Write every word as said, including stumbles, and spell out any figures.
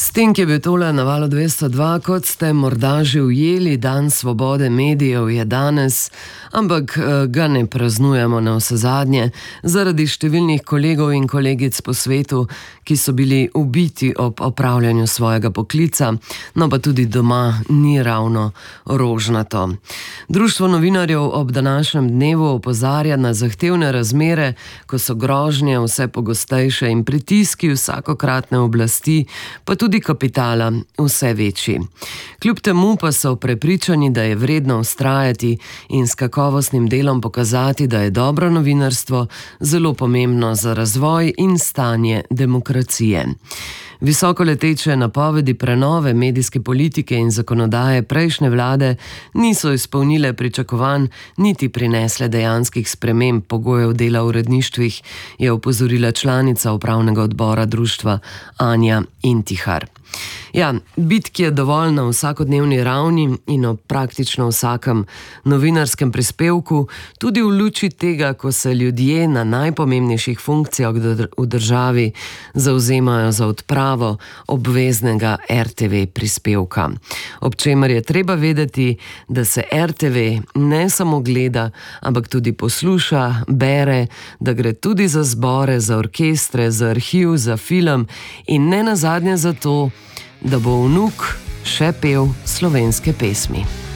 Stink je bil tole na Valu dvesto dva, kot ste morda že ujeli, dan svobode medijev je danes, ampak ga ne praznujemo navsezadnje zaradi številnih kolegov in kolegic po svetu, ki so bili ubiti ob opravljanju svojega poklica, no pa tudi doma ni ravno rožnato. Društvo novinarjev ob današnjem dnevu opozarja na zahtevne razmere, ko so grožnje vse pogostejše in pritiski vsakokratne oblasti, pa tudi kapitala vse večji. Kljub temu pa so prepričani, da je vredno vztrajati in s kakovostnim delom pokazati, da je dobro novinarstvo zelo pomembno za razvoj in stanje demokracije. Visokoleteče napovedi prenove medijske politike in zakonodaje prejšnje vlade niso izpolnile pričakovanj, niti prinesle dejanskih sprememb pogojev dela v uredništvih, je opozorila članica upravnega odbora društva Anja Intihar. Ja, bitk je dovolj na vsakodnevni ravni in o praktično vsakem novinarskem prispevku, tudi v luči tega, ko se ljudje na najpomembnejših funkcijah v državi zavzemajo za odpravo obveznega er te ve prispevka. Ob čemer je treba vedeti, da se er te ve ne samo gleda, ampak tudi posluša, bere, da gre tudi za zbore, za orkestre, za arhiv, za film in ne nazadnje za to, da bo vnuk še pel slovenske pesmi.